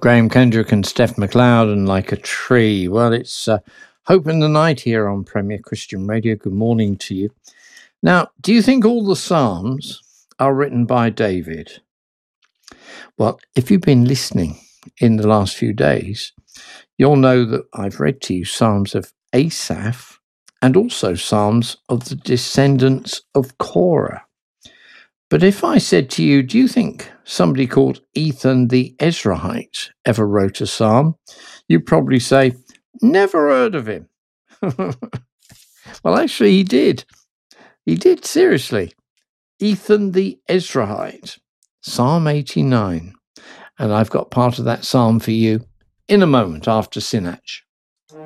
Graham Kendrick and Steph McLeod and Like a Tree. Well, it's Hope in the Night here on Premier Christian Radio. Good morning to you. Now, do you think all the Psalms are written by David? Well, if you've been listening in the last few days, you'll know that I've read to you Psalms of Asaph and also Psalms of the descendants of Korah. But if I said to you, do you think somebody called Ethan the Ezrahite ever wrote a psalm? You'd probably say, never heard of him. Well, actually, he did. He did, seriously. Ethan the Ezrahite, Psalm 89. And I've got part of that psalm for you in a moment after Sinach.